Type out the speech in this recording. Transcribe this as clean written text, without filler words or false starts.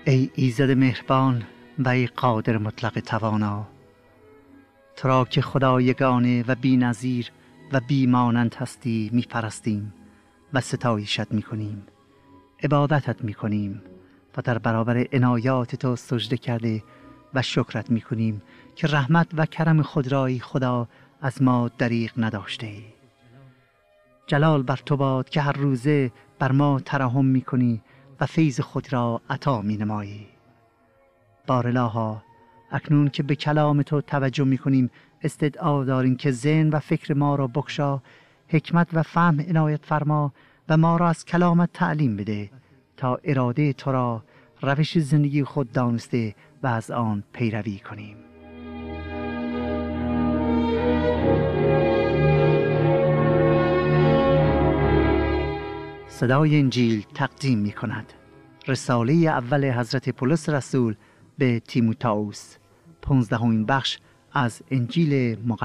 ای ایزد مهربان و ای قادر مطلق توانا، تو را که خدا یگانه و بی نظیر و بی مانند هستی می پرستیم و ستایشت می کنیم، عبادتت می کنیم و در برابر عنایات تو سجده کرده و شکرت می کنیم که رحمت و کرم خود را ای خدا از ما دریغ نداشته ای. جلال بر تو باد که هر روزه بر ما ترحم می کنی و فیض خود را عطا می نمایی. بارالها، اکنون که به کلام تو توجه می کنیم استدعا داریم که ذهن و فکر ما را بگشا، حکمت و فهم عنایت فرما و ما را از کلامت تعلیم بده تا اراده تو را روش زندگی خود دانسته و از آن پیروی کنیم. صدای انجیل تقدیم می کند رساله اول حضرت پولس رسول به تیموتائوس، 15مین بخش از انجیل مقدس.